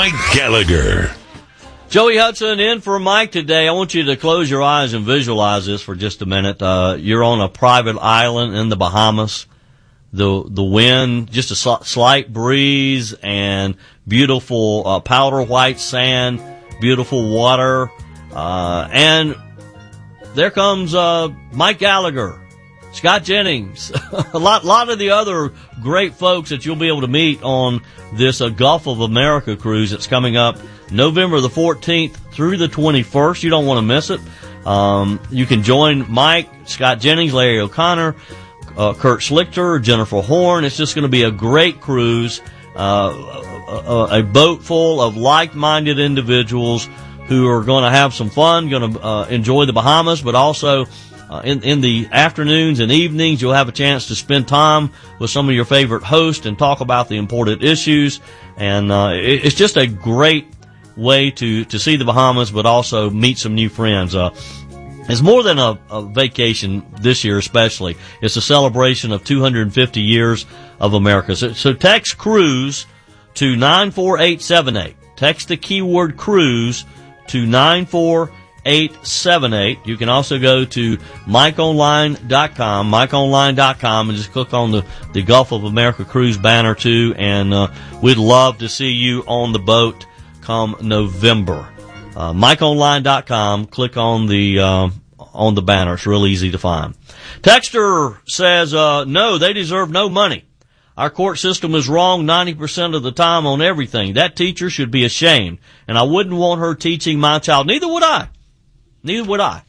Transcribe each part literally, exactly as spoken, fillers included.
Mike Gallagher. Joey Hudson in for Mike today. I want you to close your eyes and visualize this for just a minute. Uh, you're on a private island in the Bahamas. The the wind, just a sl- slight breeze, and beautiful uh, powder white sand, beautiful water, uh, and there comes uh, Mike Gallagher, Scott Jennings, a lot lot of the other great folks that you'll be able to meet on this uh, Gulf of America cruise that's coming up November the fourteenth through the twenty-first. You don't want to miss it. Um, you can join Mike, Scott Jennings, Larry O'Connor, uh, Kurt Schlichter, Jennifer Horn. It's just going to be a great cruise, uh, a, a boat full of like-minded individuals who are going to have some fun, going to uh, enjoy the Bahamas, but also uh, in, in the afternoons and evenings, you'll have a chance to spend time with some of your favorite hosts and talk about the important issues. And uh, it, it's just a great way to, to see the Bahamas, but also meet some new friends. Uh, it's more than a, a vacation this year, especially. It's a celebration of two hundred fifty years of America. So, so text cruise to nine four eight seven eight. Text the keyword cruise to nine four eight seven eight. You can also go to mike online dot com, mike online dot com, and just click on the, the Gulf of America cruise banner too, and uh, we'd love to see you on the boat come November. Uh, mike online dot com, click on the uh, on the banner. It's real easy to find. Texter says, uh, no, they deserve no money. Our court system is wrong ninety percent of the time on everything. That teacher should be ashamed, and I wouldn't want her teaching my child. Neither would I. Neither would I.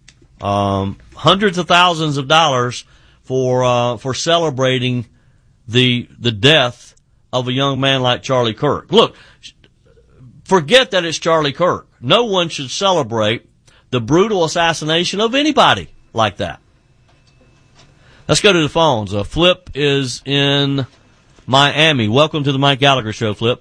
Um, hundreds of thousands of dollars for uh, for celebrating the the death of a young man like Charlie Kirk. Look, forget that it's Charlie Kirk. No one should celebrate the brutal assassination of anybody like that. Let's go to the phones. Uh, Flip is in Miami. Welcome to the Mike Gallagher Show, Flip.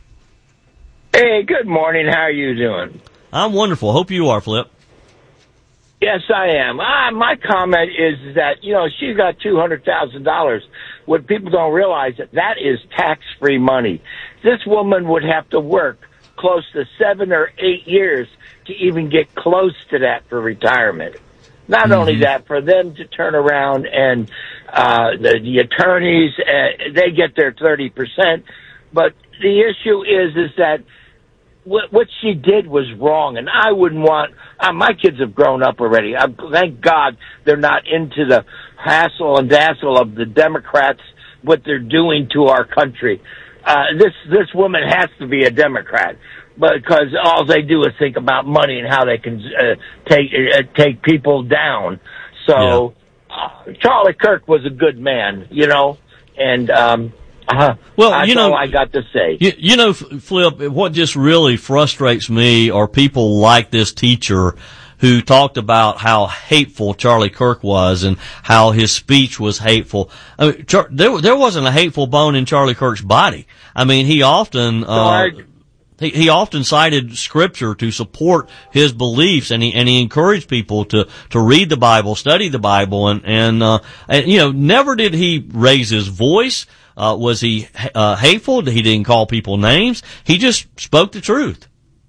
Hey, good morning. How are you doing? I'm wonderful. Hope you are, Flip. Yes, I am. Ah, my comment is that, you know, she's got two hundred thousand dollars. What people don't realize, that that is tax-free money. This woman would have to work close to seven or eight years to even get close to that for retirement. Not mm-hmm. only that, for them to turn around and uh, the, the attorneys, uh, they get their thirty percent. But the issue is, is that what, what she did was wrong, and I wouldn't want. Uh, my kids have grown up already. I, thank God they're not into the hassle and dazzle of the Democrats, what they're doing to our country. Uh, this this woman has to be a Democrat, because all they do is think about money and how they can uh, take uh, take people down. So yeah. uh, Charlie Kirk was a good man, you know, and um, uh, well, that's you know, all I got to say. You, you know, Flip, what just really frustrates me are people like this teacher who talked about how hateful Charlie Kirk was and how his speech was hateful. I mean, Char- there, there wasn't a hateful bone in Charlie Kirk's body. I mean, he often, uh, he, he often cited scripture to support his beliefs, and he, and he encouraged people to, to read the Bible, study the Bible, and, and, uh, and, you know, never did he raise his voice. Uh, was he, uh, hateful? He didn't call people names. He just spoke the truth.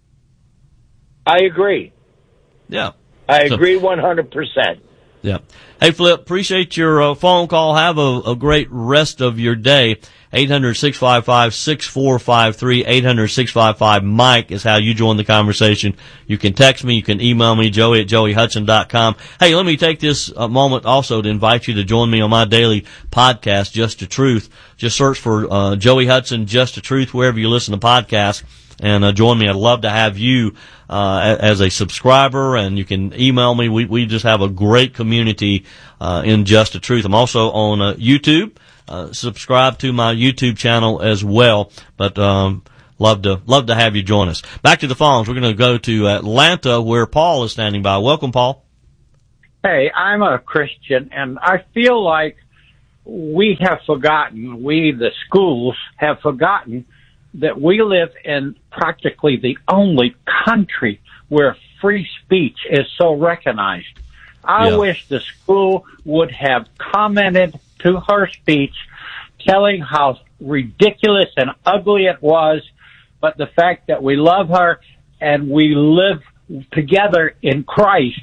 I agree. Yeah. I so, agree one hundred percent. Yeah. Hey, Flip, appreciate your uh, phone call. Have a, a great rest of your day. eight hundred, six five five, six four five three, eight hundred, six five five, Mike is how you join the conversation. You can text me. You can email me, joey at joey hudson dot com. Hey, let me take this uh, moment also to invite you to join me on my daily podcast, Just the Truth. Just search for uh, Joey Hudson, Just the Truth, wherever you listen to podcasts, and uh, join me. I'd love to have you uh, as a subscriber, and you can email me. We, we just have a great community uh, in Just the Truth. I'm also on uh, YouTube. Uh, subscribe to my YouTube channel as well, but um, love to love to have you join us. Back to the phones. We're going to go to Atlanta, where Paul is standing by. Welcome, Paul. Hey, I'm a Christian, and I feel like we have forgotten, we, the schools, have forgotten that we live in practically the only country where free speech is so recognized. I yeah. wish the school would have commented to her speech, telling how ridiculous and ugly it was, but the fact that we love her and we live together in Christ.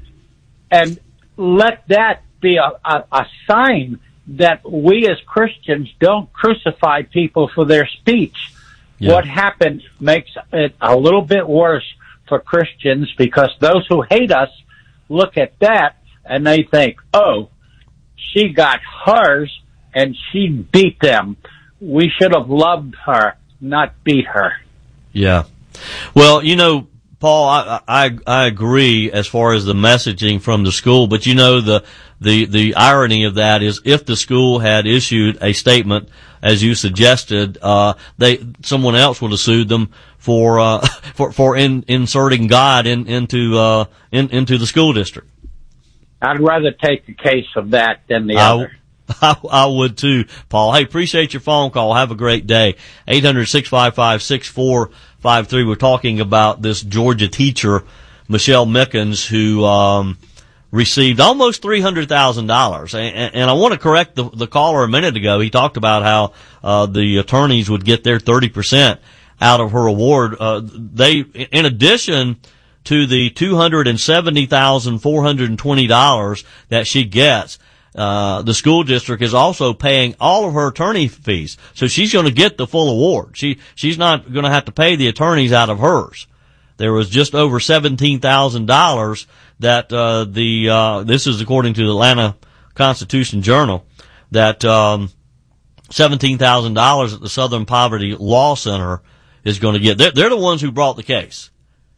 And let that be a, a, a sign that we as Christians don't crucify people for their speech. Yeah. What happened makes it a little bit worse for Christians, because those who hate us look at that and they think, oh, she got hers and she beat them. We should have loved her, not beat her. Yeah. Well, you know, Paul, I, I, I agree as far as the messaging from the school, but you know, the, the, the irony of that is if the school had issued a statement, as you suggested, uh, they, someone else would have sued them for, uh, for, for in, inserting God in, into, uh, in, into the school district. I'd rather take the case of that than the I, other. I, I would too, Paul. Hey, appreciate your phone call. Have a great day. eight hundred, six five five, six four five three. We're talking about this Georgia teacher, Michelle Mickens, who, um, received almost three hundred thousand dollars. And, and I want to correct the, the caller a minute ago. He talked about how, uh, the attorneys would get their thirty percent out of her award. Uh, they, in addition to the two hundred seventy thousand four hundred twenty dollars that she gets, Uh, the school district is also paying all of her attorney fees. So she's going to get the full award. She, she's not going to have to pay the attorneys out of hers. There was just over seventeen thousand dollars that, uh, the, uh, this is according to the Atlanta Constitution Journal, that, um, seventeen thousand dollars that the Southern Poverty Law Center is going to get. They're, they're the ones who brought the case.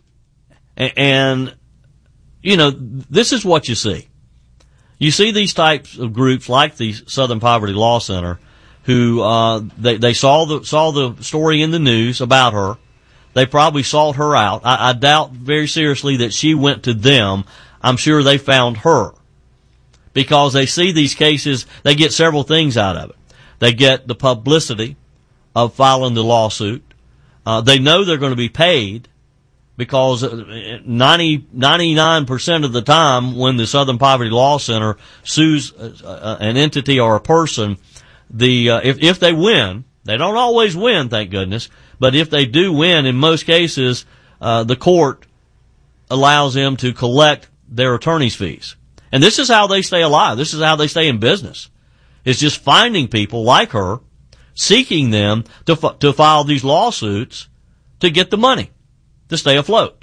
And, and, you know, this is what you see. You see these types of groups like the Southern Poverty Law Center who, uh, they, they saw the, saw the story in the news about her. They probably sought her out. I, I doubt very seriously that she went to them. I'm sure they found her because they see these cases. They get several things out of it. They get the publicity of filing the lawsuit. Uh, they know they're going to be paid, because ninety, ninety-nine percent of the time when the Southern Poverty Law Center sues an entity or a person, the, uh, if, if they win, they don't always win, thank goodness, but if they do win, in most cases, uh, the court allows them to collect their attorney's fees. And this is how they stay alive. This is how they stay in business. It's just finding people like her, seeking them to, to file these lawsuits to get the money, to stay afloat.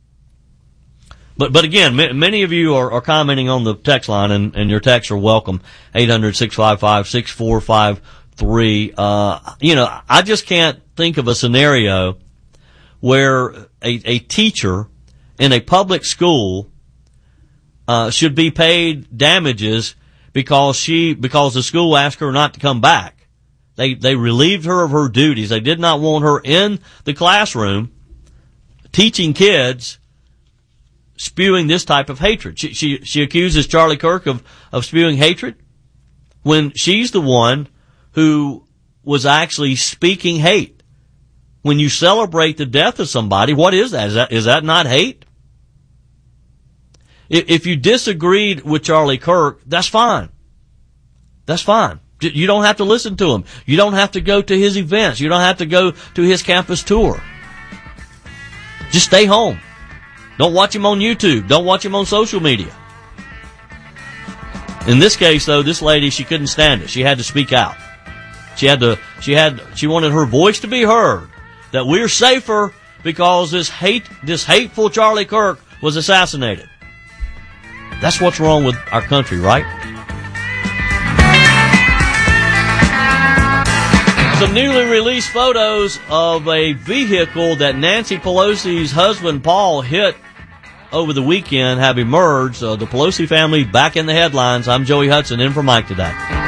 But, but again, m- many of you are, are commenting on the text line, and, and your texts are welcome. eight hundred, six five five, six four five three. Uh, you know, I just can't think of a scenario where a, a teacher in a public school, uh, should be paid damages because she, because the school asked her not to come back. They, they relieved her of her duties. They did not want her in the classroom teaching kids, spewing this type of hatred. She, she, she accuses Charlie Kirk of, of spewing hatred when she's the one who was actually speaking hate. When you celebrate the death of somebody, what is that? Is that, is that not hate? If, if you disagreed with Charlie Kirk, that's fine. That's fine. You don't have to listen to him. You don't have to go to his events. You don't have to go to his campus tour. Just stay home. Don't watch him on YouTube. Don't watch him on social media. In this case, though, this lady, she couldn't stand it. She had to speak out. She had to, she had, she wanted her voice to be heard. That we're safer because this hate, this hateful Charlie Kirk was assassinated. That's what's wrong with our country, right? Some newly released photos of a vehicle that Nancy Pelosi's husband, Paul, hit over the weekend have emerged. Uh, the Pelosi family back in the headlines. I'm Joey Hudson, in for Mike today.